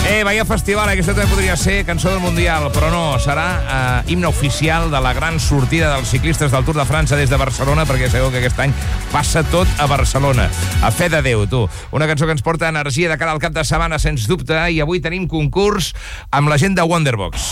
Vaya festival, aquesta també podria ser cançó del Mundial, però no, serà himne oficial de la gran sortida dels ciclistes del Tour de França des de Barcelona, perquè sabeu que aquest any passa tot a Barcelona. A fe de Déu, tu. Una cançó que ens porta energia de cara al cap de setmana, sens dubte, i avui tenim concurs amb la gent de Wonderbox.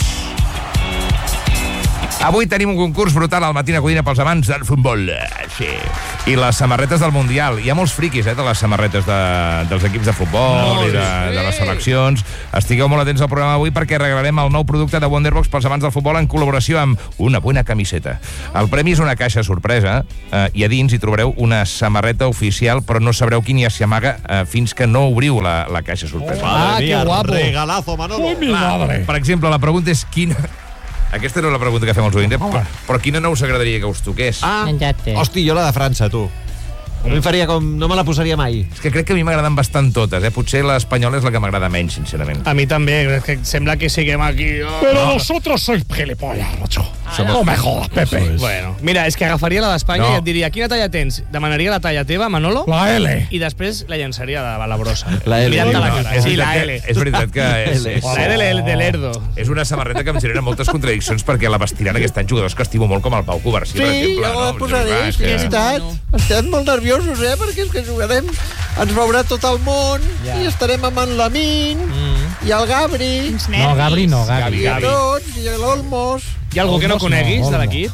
Avui tenim un concurs brutal al Matina Codina pels amants del futbol. Sí. I les samarretes del Mundial. Hi ha molts friquis, de les samarretes dels equips de futbol i de les seleccions. Estigueu molt atents al programa avui perquè regalarem el nou producte de Wonderbox pels amants del futbol en col·laboració amb una bona camiseta. El premi és una caixa sorpresa i a dins hi trobareu una samarreta oficial, però no sabreu quin hi s'hi amaga fins que no obriu la caixa sorpresa. Que guapo. Regalazo, Manolo. Per exemple, la pregunta és quina... Aquesta no és la pregunta que fem als oients, però quina no us agradaria que us toqués? Hosti, jo la de França, tu. A mi faria com... No me la posaria mai. És que crec que a mi m'agraden bastant totes, Potser l'espanyola és la que m'agrada menys, sincerament. A mi també, que sembla que siguem aquí... Pero vosotros sois gilipollas, macho. No me jodas, Pepe. Bueno, mira, és que agafaria la d'Espanya i et diria, quina talla tens? Demanaria la talla teva, Manolo? La L. I després la llançaria a la brossa. La L. Mirant-te la cara. Sí, la L. És veritat que La L de l'Erdo. és una samarreta que em genera moltes contradiccions perquè la vestiran aquest any jugadors que estimo molt com el Pau Covarsí, per exemple. Sí, jo la posaré, és veritat. Estem molt nerviosos, perquè és que jugarem, ens veurà tot el món i estarem amb en Lamin i el Gabri. No, Gabri no, Gabri. I tots, i l'Olmos. Hi ha algú que no coneguis de l'equip?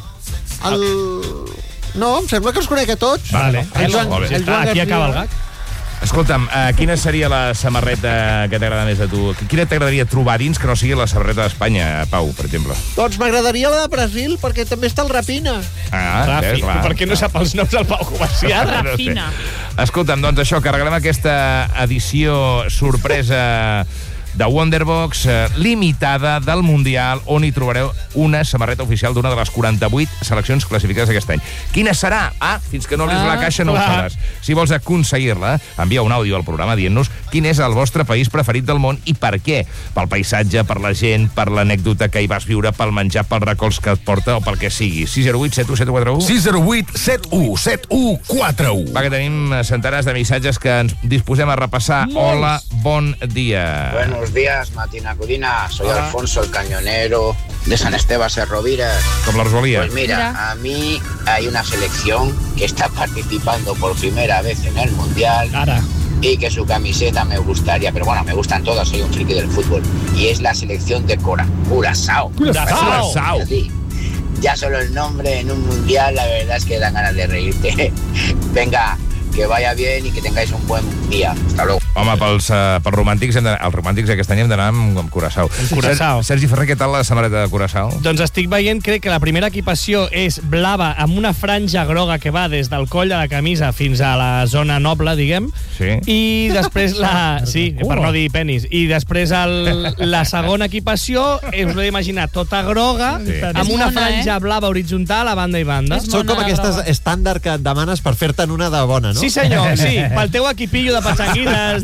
No, em sembla que els conec a tots. Vale. Aquí acaba el gag. Escolta'm, quina seria la samarreta que t'agrada més a tu? Quina t'agradaria trobar dins que no sigui la samarreta d'Espanya, Pau, per exemple? Doncs m'agradaria la de Brasil, perquè també està el Rapina. Rafi, per què no sap els noms del Pau Covarsí? Rafina. Escolta'm, doncs això, que regalem aquesta edició sorpresa de Wonderbox limitada del Mundial, on hi trobareu una samarreta oficial d'una de les 48 seleccions classificades aquest any. Quina serà? Fins que no obris la caixa no ho sabràs. Si vols aconseguir-la, envia un àudio al programa dient-nos quin és el vostre país preferit del món i per què. Pel paisatge, per la gent, per l'anècdota que hi vas viure, pel menjar, pels records que et porta o pel que sigui. 608 71 741 608 71 741. Va, que tenim centenars de missatges que ens disposem a repassar. Hola, bon dia. Buenos días, Matina Codina. Soy Alfonso, el cañonero de San Esteban Serroviras. Com la Rosalía. Pues mira, a mí hay una selección que está participando por primera vez en el Mundial y que su camiseta me gustaría, pero bueno, me gustan todas, soy un friki del fútbol, y es la selección de Curazao. Curazao. Sí. Ya solo el nombre en un Mundial, la verdad es que dan ganas de reírte. Venga, que vaya bien y que tengáis un buen día. Hasta luego. Home, pels romàntics, els romàntics aquest any hem d'anar amb Curazao. Sergi Ferrer, què tal la samarreta de Curazao? Doncs estic veient, crec que la primera equipació és blava amb una franja groga que va des del coll de la camisa fins a la zona noble, diguem. Sí. I després Sí, per no dir penis. I després la segona equipació, us l'he imaginat tota groga, amb una franja blava horitzontal a banda i banda. Són com aquestes estàndard que et demanes per fer-te'n una de bona, no? Sí, senyor, sí. Pel teu equipillo de patxanguines,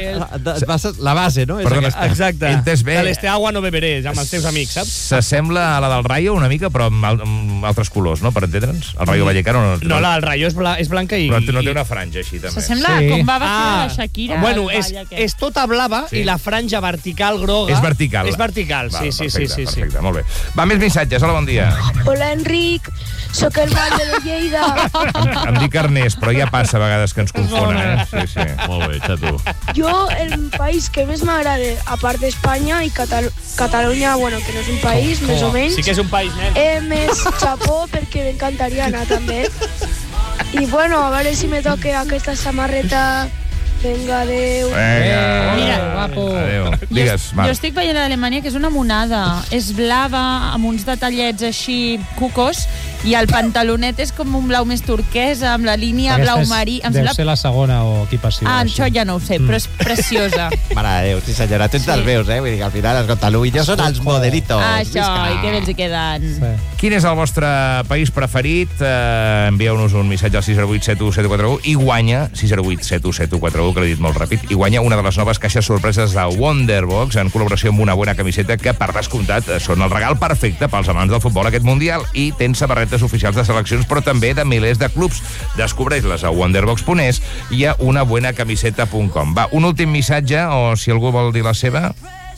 la base, no? Perdona, exacte. Entès bé. De l'este agua no beberé, amb els teus amics, saps? S'assembla a la del Rayo una mica, però amb altres colors, no? Per entendre'ns? El Rayo Vallecano no... No, la del Rayo és blanca i... Però no té una franja així, també. S'assembla com va vestir la Shakira. Bueno, és tota blava i la franja vertical groga... És vertical. És vertical, sí. Perfecte, molt bé. Va, més missatges. Hola, bon dia. Hola, Enric. Soc el Valde de Lleida. Em dic Ernest, però ja passa a vegades que ens confona, Sí. Molt bé, xato. Jo, el país que més m'agrada, a part d'Espanya i Catalunya, bueno, que no és un país, més o menys. Sí que és un país, nen. Més Japó, perquè m'encantaria anar també. I bueno, a veure si me toque aquesta samarreta. Vinga, adéu. Mira, guapo. Adéu. Digues, Marc. Jo estic veient a Alemanya que és una monada. És blava, amb uns detallets així cucos, i el pantalonet és com un blau més turquesa, amb la línia blau marí. Deu ser la segona o equipació. Això ja no ho sé, però és preciosa. Mare de Déu, sí senyora, tu ets dels meus, Vull dir que al final els Catalunya són els modelitos. Això, i que bé els hi queden. Quin és el vostre país preferit? Envieu-nos un missatge al 608 71 741 i guanya 608 71 741, que l'he dit molt ràpid, i guanya una de les noves caixes sorpreses de Wonderbox en col·laboració amb una bona camiseta que, per descomptat, són el regal perfecte pels amants del futbol aquest Mundial, i tens samarretes oficials de seleccions, però també de milers de clubs. Descobreix-les a wonderbox.es i a unabuenacamiseta.com. Va, un últim missatge, o si algú vol dir la seva...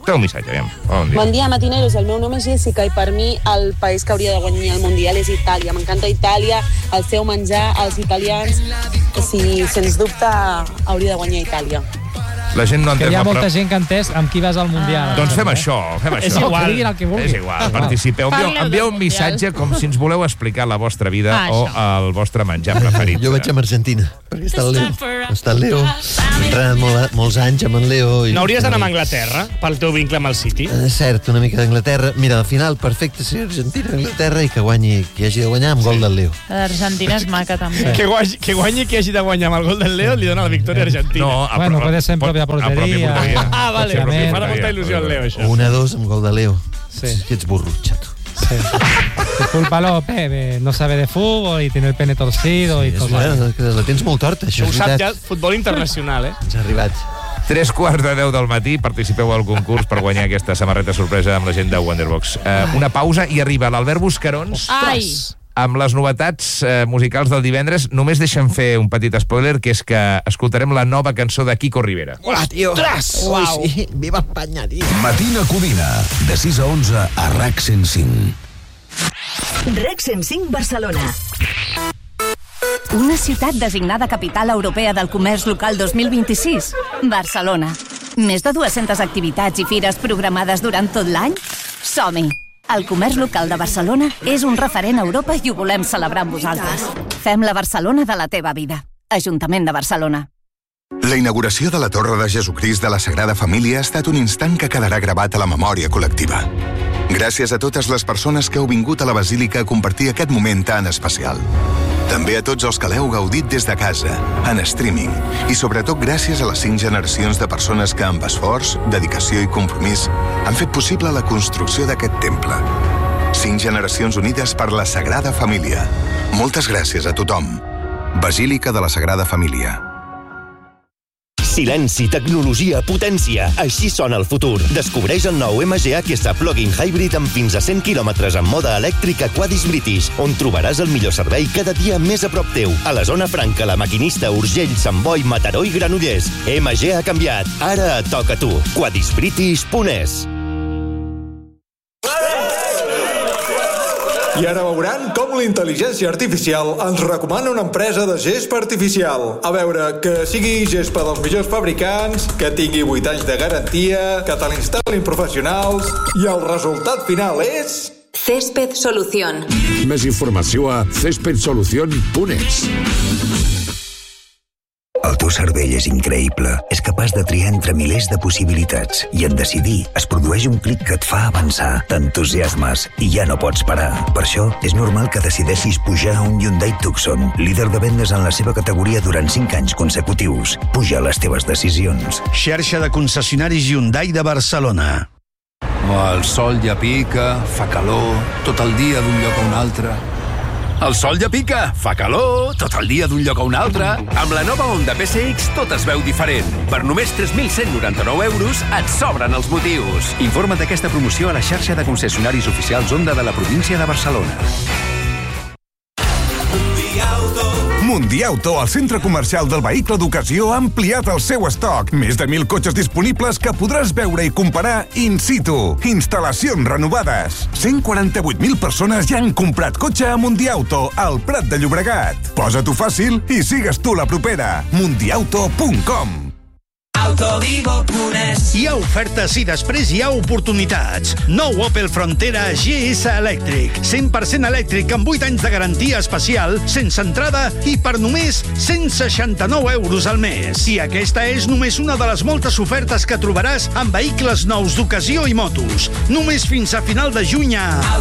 Té un missatge, aviam. Bon dia, matineros. El meu nom és Jessica i per mi el país que hauria de guanyar el Mundial és Itàlia. M'encanta Itàlia, el seu menjar, els italians. Sens dubte hauria de guanyar Itàlia. La gent no entén... Hi ha molta gent que ha entès amb qui vas al Mundial. Doncs fem això. És igual. Diguin el que vulguin. És igual, participeu. Envieu un missatge com si ens voleu explicar la vostra vida o el vostre menjar preferit. Jo vaig amb Argentina, perquè està el Leo. Està el Leo. He entrenat molts anys amb en Leo. No hauries d'anar amb Anglaterra, pel teu vincle amb el City? És cert, una mica d'Anglaterra. Mira, al final, perfecte ser Argentina, Anglaterra, i que guanyi qui hagi de guanyar amb gol del Leo. L'Argentina és maca, també. Que guanyi qui hagi de guanyar amb el gol del Leo li dona la victòria a Argentina. No, bueno, puede ser en pròpia porteria. Ah, vale. Me fa molta il·lusió el Leo, això. 1-2 amb gol de Leo. Sí. Que ets burro, chato. Sí. Discúlpalo, Pepe. No sabe de fútbol y tiene el pene torcido y tot. La tens molt torta, això Ho és sap veritat. ja futbol internacional, Ens ha arribat. 3:45 del matí, participeu al concurs per guanyar aquesta samarreta sorpresa amb la gent de Wonderbox. Una pausa i arriba l'Albert Buscarons. Ai! Amb les novetats musicals del divendres. Només deixa'm fer un petit spoiler, que és que escoltarem la nova cançó de Quico Rivera. Hola, tio. Uau. Sí. Viva Espanya, tio. Matina Codina, de 6 a 11 a RAC 105. RAC 105 Barcelona. Una ciutat designada Capital Europea del Comerç Local 2026. Barcelona. Més de 200 activitats i fires programades durant tot l'any? Som-hi! El comerç local de Barcelona és un referent a Europa i ho volem celebrar amb vosaltres. Fem la Barcelona de la teva vida. Ajuntament de Barcelona. La inauguració de la Torre de Jesucrist de la Sagrada Família ha estat un instant que quedarà gravat a la memòria col·lectiva. Gràcies a totes les persones que heu vingut a la Basílica a compartir aquest moment tan especial. També a tots els que l'heu gaudit des de casa, en streaming, i sobretot gràcies a les 5 generacions de persones que amb esforç, dedicació i compromís han fet possible la construcció d'aquest temple. 5 generacions unides per la Sagrada Família. Moltes gràcies a tothom. Basílica de la Sagrada Família. Silenci, tecnologia, potència. Així sona el futur. Descobreix el nou MG Aquesta Plug-in Hybrid amb fins a 100 km en mode elèctric a Quadis British, on trobaràs el millor servei cada dia més a prop teu. A la zona franca, La Maquinista, Urgell, Sant Boi, Mataró i Granollers. MG ha canviat. Ara et toca a tu. Quadisbritish.es. I ara veuran com la intel·ligència artificial ens recomana una empresa de gespa artificial. A veure, que sigui gespa dels millors fabricants, que tingui 8 anys de garantia, que te l'instal·lin professionals, i el resultat final és... Césped Solución. Més informació a cespedsolucion.es. El teu cervell és increïble. És capaç de triar entre milers de possibilitats i en decidir es produeix un clic que et fa avançar. T'entusiasmes i ja no pots parar. Per això és normal que decideixis pujar a un Hyundai Tucson, líder de vendes en la seva categoria durant 5 anys consecutius. Puja les teves decisions. Xarxa de concessionaris Hyundai de Barcelona. El sol ja pica, fa calor, tot el dia d'un lloc a un altre. El sol ja pica, fa calor, tot el dia d'un lloc a un altre. Amb la nova Honda PSX tot es veu diferent. Per només 3.199 euros et sobren els motius. Informa't d'aquesta promoció a la xarxa de concessionaris oficials Honda de la província de Barcelona. Mundiauto, el centre comercial del vehicle d'ocasió, ha ampliat el seu estoc. Més de 1.000 cotxes disponibles que podràs veure i comparar in situ. Instal·lacions renovades. 148.000 persones ja han comprat cotxe a Mundiauto, al Prat de Llobregat. Posa-t'ho fàcil i sigues tu la propera. Mundiauto.com. Autovivo.es. Hi ha ofertes i després hi ha oportunitats. Nou Opel Frontera GS elèctric. 100% elèctric amb 8 anys de garantia especial, sense entrada i per només 169 euros al mes. I aquesta és només una de les moltes ofertes que trobaràs en vehicles nous d'ocasió i motos. Només fins a final de juny a